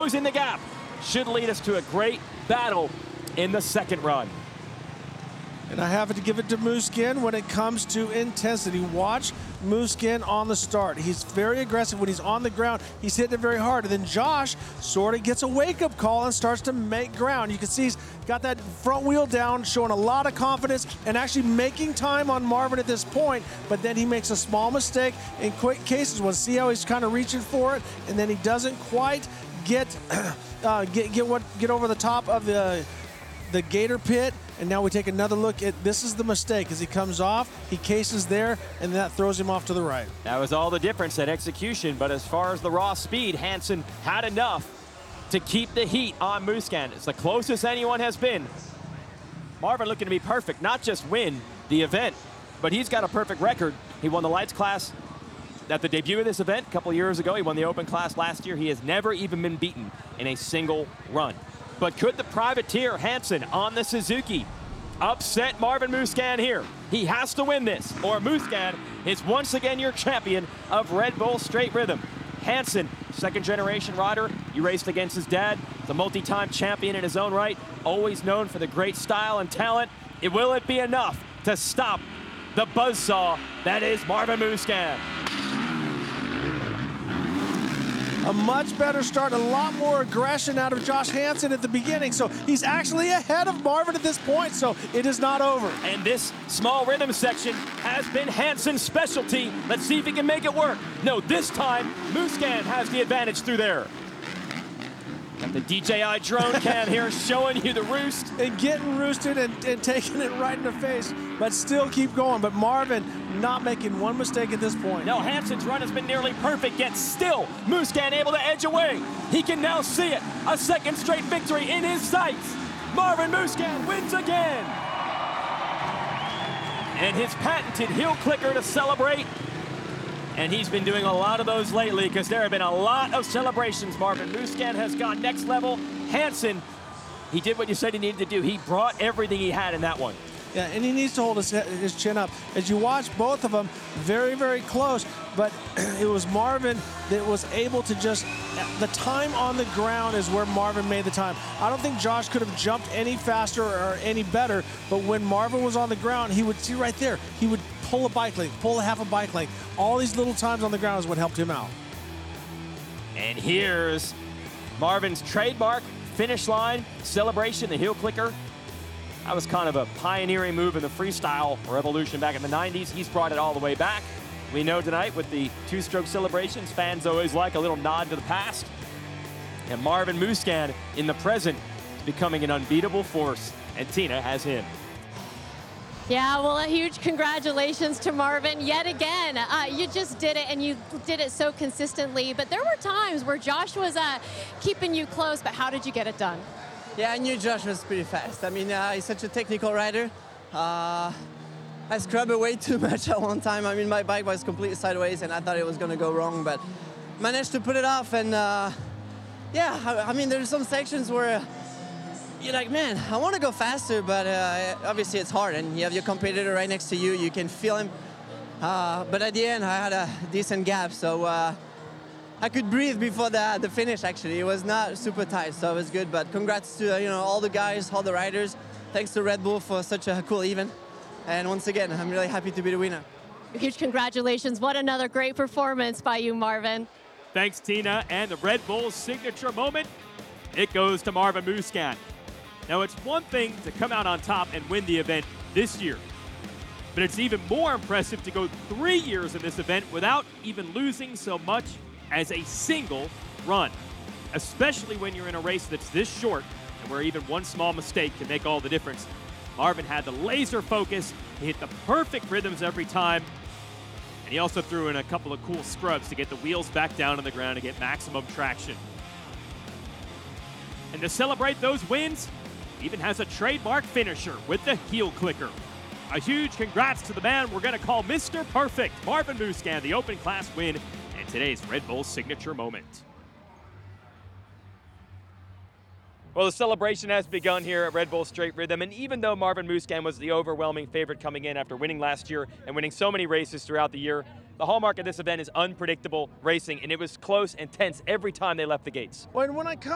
Closing the gap should lead us to a great battle in the second run. And I have to give it to Musquin when it comes to intensity. Watch Musquin on the start. He's very aggressive when he's on the ground. He's hitting it very hard. And then Josh sort of gets a wake-up call and starts to make ground. You can see he's got that front wheel down, showing a lot of confidence and actually making time on Marvin at this point. But then he makes a small mistake in quick cases. We'll see how he's kind of reaching for it, and then he doesn't quite get over the top of the gator pit. And now we take another look at, this is the mistake. As he comes off, he cases there, and that throws him off to the right. That was all the difference at execution, but as far as the raw speed, Hansen had enough to keep the heat on Musquin. It's the closest anyone has been. Marvin looking to be perfect, not just win the event, but he's got a perfect record. He won the lights class at the debut of this event a couple years ago. He won the open class last year. He has never even been beaten in a single run. But could the privateer Hansen on the Suzuki upset Marvin Musquin here? He has to win this, or Musquin is once again your champion of Red Bull Straight Rhythm. Hansen, second-generation rider. He raced against his dad, the multi-time champion in his own right, always known for the great style and talent. Will it be enough to stop the buzzsaw that is Marvin Musquin? A much better start, a lot more aggression out of Josh Hansen at the beginning. So he's actually ahead of Marvin at this point, so it is not over. And this small rhythm section has been Hansen's specialty. Let's see if he can make it work. No, this time, Musquin has the advantage through there. Got the DJI drone cam here showing you the roost. And getting roosted and taking it right in the face, but still keep going. But Marvin not making one mistake at this point. No, Hansen's run has been nearly perfect, yet still Musquin able to edge away. He can now see it. A second straight victory in his sights. Marvin Musquin wins again. And his patented heel clicker to celebrate. And he's been doing a lot of those lately because there have been a lot of celebrations. Marvin Musquin has gone next level. Hansen, he did what you said he needed to do. He brought everything he had in that one. Yeah, and he needs to hold his chin up. As you watch both of them, very, very close, but it was Marvin that was able to just, the time on the ground is where Marvin made the time. I don't think Josh could have jumped any faster or any better, but when Marvin was on the ground, he would see right there, he would pull a bike length, pull a half a bike length. All these little times on the ground is what helped him out. And here's Marvin's trademark finish line celebration, the heel clicker. That was kind of a pioneering move in the freestyle revolution back in the 90s. He's brought it all the way back. We know tonight with the two-stroke celebrations, fans always like a little nod to the past. And Marvin Musquin in the present is becoming an unbeatable force, and Tina has him. Yeah, well, a huge congratulations to Marvin yet again. You just did it, and you did it so consistently. But there were times where Josh was keeping you close, but how did you get it done? Yeah, I knew Josh was pretty fast. I mean, he's such a technical rider. I scrubbed way too much at one time. I mean, my bike was completely sideways, and I thought it was going to go wrong, but managed to put it off. And yeah, I mean, there's some sections where you're like, man, I want to go faster, but obviously it's hard, and you have your competitor right next to you. You can feel him. But at the end, I had a decent gap, so I could breathe before the finish, actually. It was not super tight, so it was good. But congrats to all the guys, all the riders. Thanks to Red Bull for such a cool event. And once again, I'm really happy to be the winner. Huge congratulations. What another great performance by you, Marvin. Thanks, Tina. And the Red Bull signature moment, it goes to Marvin Musquin. Now, it's one thing to come out on top and win the event this year, but it's even more impressive to go 3 years in this event without even losing so much as a single run, especially when you're in a race that's this short and where even one small mistake can make all the difference. Marvin had the laser focus, he hit the perfect rhythms every time, and he also threw in a couple of cool scrubs to get the wheels back down on the ground and get maximum traction. And to celebrate those wins, he even has a trademark finisher with the heel clicker. A huge congrats to the man we're going to call Mr. Perfect, Marvin Musquin, the open class win, and today's Red Bull signature moment. Well, the celebration has begun here at Red Bull Straight Rhythm, and even though Marvin Musquin was the overwhelming favorite coming in after winning last year and winning so many races throughout the year, the hallmark of this event is unpredictable racing, and it was close and tense every time they left the gates. When I come